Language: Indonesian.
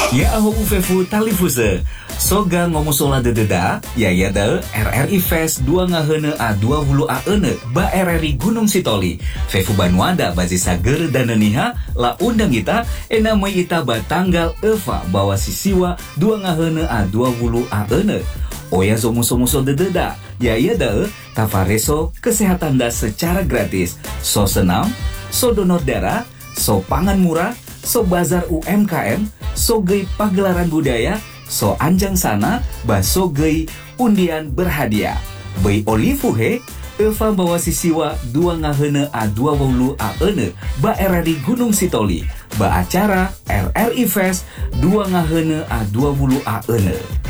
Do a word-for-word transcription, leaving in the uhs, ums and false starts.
Ya aho ufefu talifuse. Soga ngomusola dededa, ya ya de R R I Fest dua ngahene a dua puluh a ene ba R R I Gunung Sitoli. Fefu Banuada bazi sager dan neniha la undang kita ena mai ita ba tanggal eva bawa sisiwa dua ngahene a dua puluh a ene. Oya zo muso-muso dededa, ya ya de tafareso kesehatan da secara gratis. So senam, so donor darah, so pangan murah, so bazar U M K M, so gei pagelaran budaya, so anjang sana, baso gei undian berhadiah. Bei olifuhe, Eva bawa sisiwa dua ngahene a dua puluh a ene ba R R I Gunung Sitoli. Ba acara R R I Fest dua ngahene a dua puluh a ene.